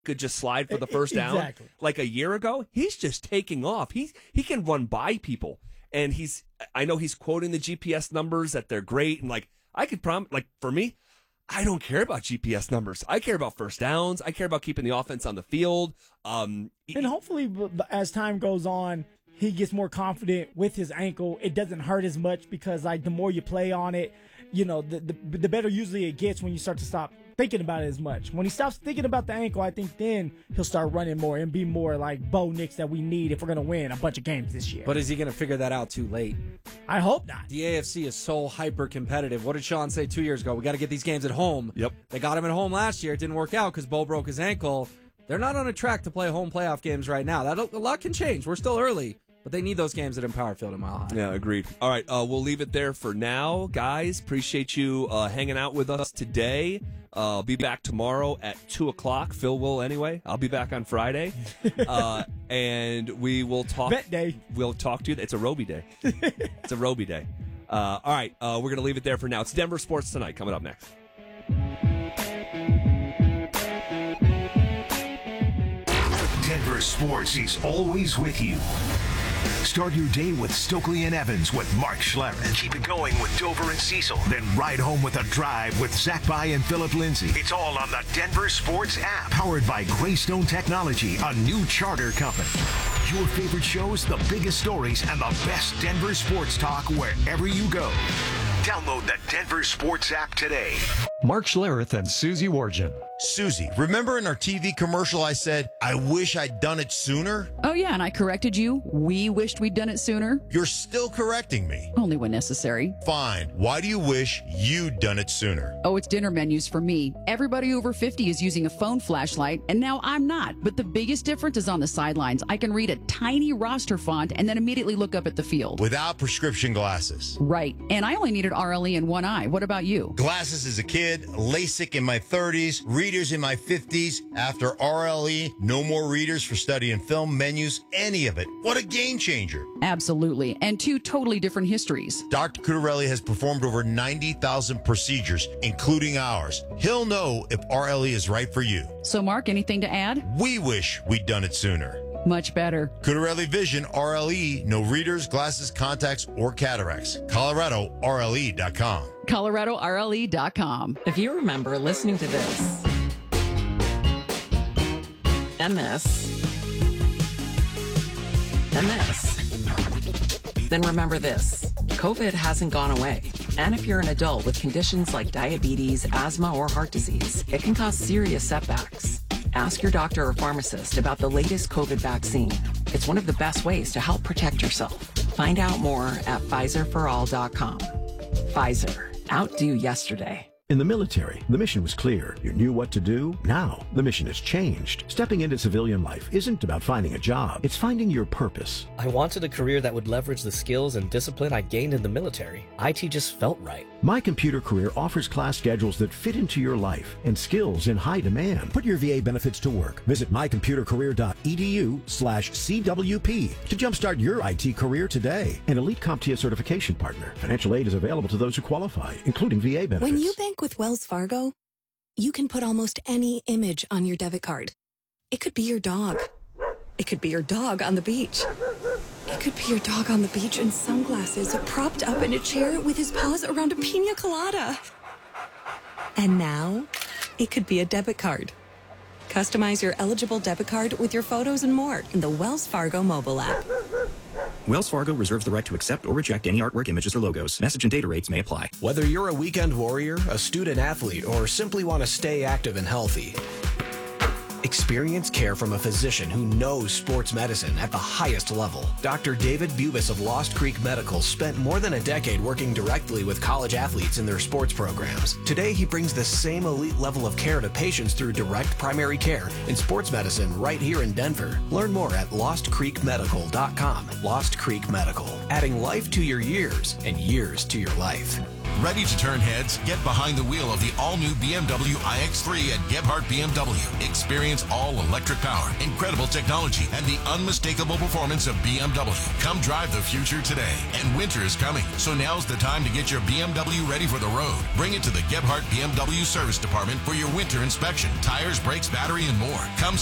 could just slide for the first down. Exactly. Like a year ago, he's just taking off. He can run by people. And I know he's quoting the GPS numbers that they're great. And like, I could for me, I don't care about GPS numbers. I care about first downs. I care about keeping the offense on the field. And hopefully, as time goes on, he gets more confident with his ankle. It doesn't hurt as much because, like, the more you play on it, you know, the better usually it gets when you start to stop thinking about it as much. When he stops thinking about the ankle, I think then he'll start running more and be more like Bo Nix that we need if we're going to win a bunch of games this year. But is he going to figure that out too late? I hope not. The AFC is so hyper competitive. What did Sean say 2 years ago? We got to get these games at home. Yep. They got him at home last year. It didn't work out because Bo broke his ankle. They're not on a track to play home playoff games right now. A lot can change. We're still early. But they need those games at Empower Field and Mile High. Yeah, agreed. All right, we'll leave it there for now. Guys, appreciate you hanging out with us today. I'll be back tomorrow at 2 o'clock. Phil will anyway. I'll be back on Friday. And we will talk. Bet day. We'll talk to you. It's a Roby day. It's a Roby day. All right, we're going to leave it there for now. It's Denver Sports Tonight coming up next. Denver Sports is always with you. Start your day with Stokely and Evans with Mark Schlereth. Keep it going with Dover and Cecil. Then ride home with a drive with Zach By and Philip Lindsay. It's all on the Denver Sports app. Powered by Greystone Technology, a new charter company. Your favorite shows, the biggest stories, and the best Denver sports talk wherever you go. Download the Denver Sports app today. Mark Schlereth and Susie Wargin. Susie, remember in our TV commercial I said, I wish I'd done it sooner? Oh, yeah, and I corrected you. We wished we'd done it sooner. You're still correcting me. Only when necessary. Fine. Why do you wish you'd done it sooner? Oh, it's dinner menus for me. Everybody over 50 is using a phone flashlight, and now I'm not. But the biggest difference is on the sidelines. I can read a tiny roster font and then immediately look up at the field. Without prescription glasses. Right. And I only needed RLE in one eye. What about you? Glasses as a kid, LASIK in my 30s, readers in my 50s. After RLE, no more readers for studying film, menus, any of it. What a game changer. Absolutely. And two totally different histories. Dr. Cutarelli has performed over 90,000 procedures, including ours. He'll know if RLE is right for you. So, Mark, anything to add? We wish we'd done it sooner. Much better. Cutarelli Vision, RLE, no readers, glasses, contacts, or cataracts. ColoradoRLE.com. ColoradoRLE.com. If you remember listening to this, and this, and this, then remember this. COVID hasn't gone away. And if you're an adult with conditions like diabetes, asthma, or heart disease, it can cause serious setbacks. Ask your doctor or pharmacist about the latest COVID vaccine. It's one of the best ways to help protect yourself. Find out more at PfizerForAll.com. Pfizer. Outdo yesterday. In the military, the mission was clear. You knew what to do. Now, the mission has changed. Stepping into civilian life isn't about finding a job. It's finding your purpose. I wanted a career that would leverage the skills and discipline I gained in the military. IT just felt right. My Computer Career offers class schedules that fit into your life and skills in high demand. Put your VA benefits to work. Visit mycomputercareer.edu/CWP to jumpstart your IT career today. An elite CompTIA certification partner. Financial aid is available to those who qualify, including VA benefits. When you bank with Wells Fargo, you can put almost any image on your debit card. It could be your dog. It could be your dog on the beach. It could be your dog on the beach in sunglasses, propped up in a chair with his paws around a pina colada. And now, it could be a debit card. Customize your eligible debit card with your photos and more in the Wells Fargo mobile app. Wells Fargo reserves the right to accept or reject any artwork, images, or logos. Message and data rates may apply. Whether you're a weekend warrior, a student athlete, or simply want to stay active and healthy, experience care from a physician who knows sports medicine at the highest level. Dr. David Bubis of Lost Creek Medical spent more than a decade working directly with college athletes in their sports programs. Today, he brings the same elite level of care to patients through direct primary care in sports medicine right here in Denver. Learn more at lostcreekmedical.com. Lost Creek Medical, adding life to your years and years to your life. Ready to turn heads? Get behind the wheel of the all-new BMW iX3 at Gebhardt BMW. Experience all-electric power, incredible technology, and the unmistakable performance of BMW. Come drive the future today. And winter is coming, so now's the time to get your BMW ready for the road. Bring it to the Gebhardt BMW Service Department for your winter inspection. Tires, brakes, battery, and more. Come